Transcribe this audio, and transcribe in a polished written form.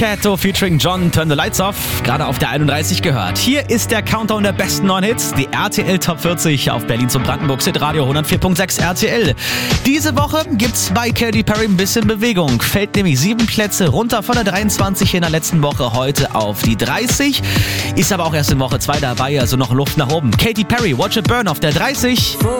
Kato featuring John, Turn the Lights Off, gerade auf der 31 gehört. Hier ist der Countdown der besten neuen Hits, die RTL Top 40 auf Berlin zum Brandenburg Hit Radio 104.6 RTL. Diese Woche gibt's bei Katy Perry ein bisschen Bewegung, fällt nämlich 7 Plätze runter von der 23 in der letzten Woche heute auf die 30, ist aber auch erst in Woche 2 dabei, also noch Luft nach oben. Katy Perry, Watch It Burn auf der 30.